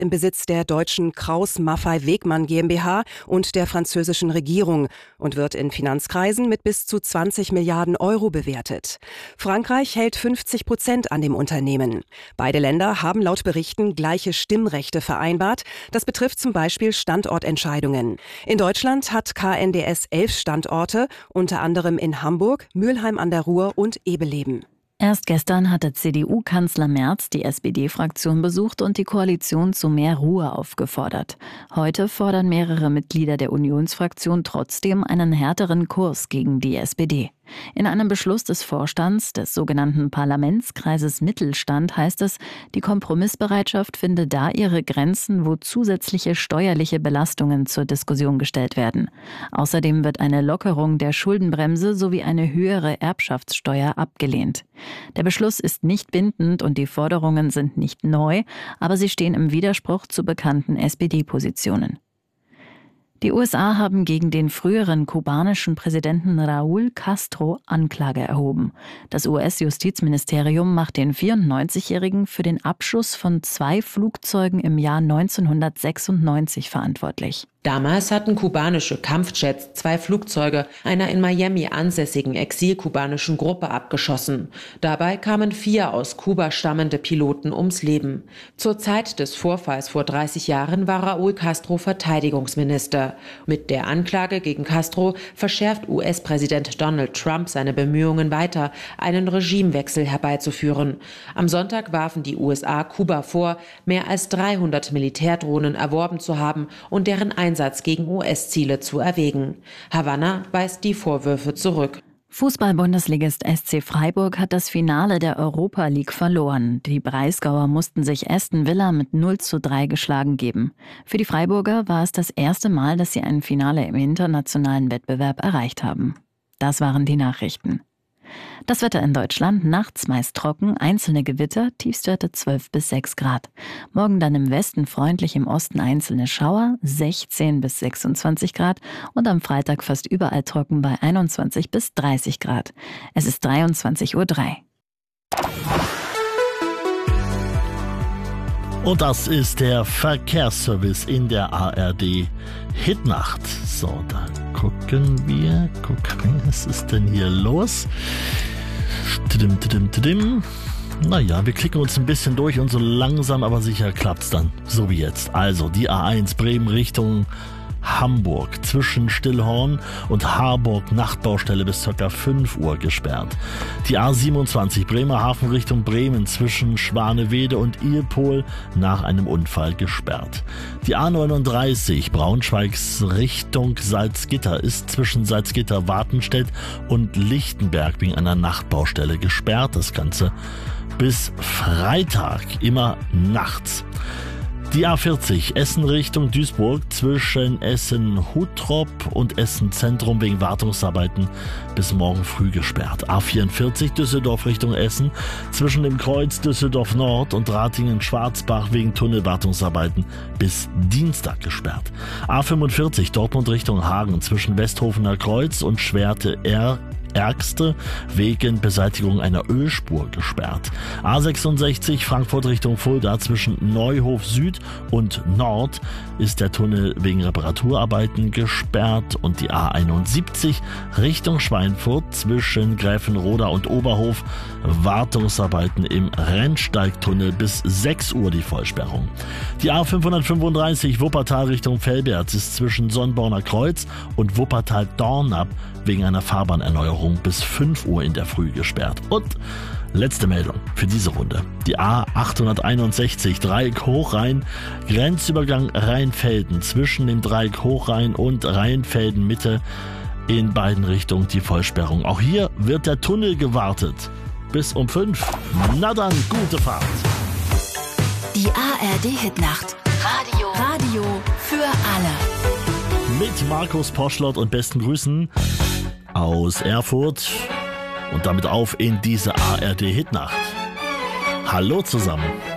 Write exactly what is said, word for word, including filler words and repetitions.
im Besitz der deutschen Kraus Maffei Wegmann GmbH und der französischen Regierung und wird in Finanzkreisen mit bis zu zwanzig Milliarden Euro bewertet. Frankreich hält fünfzig Prozent an dem Unternehmen. Beide Länder haben laut Berichten gleiche Stimmrechte vereinbart. Das betrifft zum Beispiel Standortentscheidungen. In Deutschland hat K N D S elf Standorte, unter anderem in Hamburg, Mülheim an der Ruhr und Ebeleben. Erst gestern hatte C D U-Kanzler Merz die S P D-Fraktion besucht und die Koalition zu mehr Ruhe aufgefordert. Heute fordern mehrere Mitglieder der Unionsfraktion trotzdem einen härteren Kurs gegen die S P D. In einem Beschluss des Vorstands des sogenannten Parlamentskreises Mittelstand heißt es, die Kompromissbereitschaft finde da ihre Grenzen, wo zusätzliche steuerliche Belastungen zur Diskussion gestellt werden. Außerdem wird eine Lockerung der Schuldenbremse sowie eine höhere Erbschaftssteuer abgelehnt. Der Beschluss ist nicht bindend und die Forderungen sind nicht neu, aber sie stehen im Widerspruch zu bekannten S P D-Positionen. Die U S A haben gegen den früheren kubanischen Präsidenten Raúl Castro Anklage erhoben. Das U S-Justizministerium macht den vierundneunzigjährigen für den Abschuss von zwei Flugzeugen im Jahr neunzehnhundertsechsundneunzig verantwortlich. Damals hatten kubanische Kampfjets zwei Flugzeuge einer in Miami ansässigen exilkubanischen Gruppe abgeschossen. Dabei kamen vier aus Kuba stammende Piloten ums Leben. Zur Zeit des Vorfalls vor dreißig Jahren war Raúl Castro Verteidigungsminister. Mit der Anklage gegen Castro verschärft U S-Präsident Donald Trump seine Bemühungen weiter, einen Regimewechsel herbeizuführen. Am Sonntag warfen die U S A Kuba vor, mehr als dreihundert Militärdrohnen erworben zu haben und deren Einsatz gegen U S-Ziele zu erwägen. Havanna weist die Vorwürfe zurück. Fußball-Bundesligist S C Freiburg hat das Finale der Europa League verloren. Die Breisgauer mussten sich Aston Villa mit null zu drei geschlagen geben. Für die Freiburger war es das erste Mal, dass sie ein Finale im internationalen Wettbewerb erreicht haben. Das waren die Nachrichten. Das Wetter in Deutschland, nachts meist trocken, einzelne Gewitter, Tiefstwerte zwölf bis sechs Grad. Morgen dann im Westen freundlich, im Osten einzelne Schauer, sechzehn bis sechsundzwanzig Grad und am Freitag fast überall trocken bei einundzwanzig bis dreißig Grad. Es ist dreiundzwanzig Uhr drei. Und das ist der Verkehrsservice in der A R D Hitnacht. So, dann gucken wir. Gucken, was ist denn hier los? Tidim, tidim, tidim. Naja, wir klicken uns ein bisschen durch und so langsam, aber sicher klappt's dann. So wie jetzt. Also die A eins Bremen Richtung Hamburg zwischen Stillhorn und Harburg Nachtbaustelle bis ca. fünf Uhr gesperrt. Die A siebenundzwanzig Bremerhaven Richtung Bremen zwischen Schwanewede und Ilpol nach einem Unfall gesperrt. Die A neununddreißig Braunschweigs Richtung Salzgitter ist zwischen Salzgitter-Wartenstedt und Lichtenberg wegen einer Nachtbaustelle gesperrt. Das Ganze bis Freitag, immer nachts. Die A vierzig Essen Richtung Duisburg zwischen Essen-Huttrop und Essen-Zentrum wegen Wartungsarbeiten bis morgen früh gesperrt. A vierundvierzig Düsseldorf Richtung Essen zwischen dem Kreuz Düsseldorf Nord und Ratingen-Schwarzbach wegen Tunnelwartungsarbeiten bis Dienstag gesperrt. A fünfundvierzig Dortmund Richtung Hagen zwischen Westhofener Kreuz und Schwerte-R Ärgste wegen Beseitigung einer Ölspur gesperrt. A sechsundsechzig Frankfurt Richtung Fulda zwischen Neuhof Süd und Nord ist der Tunnel wegen Reparaturarbeiten gesperrt und die A einundsiebzig Richtung Schweinfurt zwischen Gräfenroda und Oberhof Wartungsarbeiten im Rennsteigtunnel bis sechs Uhr die Vollsperrung. Die A fünfhundertfünfunddreißig Wuppertal Richtung Velberts ist zwischen Sonnborner Kreuz und Wuppertal-Dornab wegen einer Fahrbahnerneuerung bis fünf Uhr in der Früh gesperrt. Und letzte Meldung für diese Runde. Die A achthunderteinundsechzig Dreieck Hochrhein, Grenzübergang Rheinfelden zwischen dem Dreieck Hochrhein und Rheinfelden Mitte in beiden Richtungen die Vollsperrung. Auch hier wird der Tunnel gewartet. Bis um fünf. Na dann, gute Fahrt. Die A R D-Hitnacht. Radio. Radio für alle. Mit Markus Poschlott und besten Grüßen aus Erfurt und damit auf in diese A R D-Hitnacht. Hallo zusammen.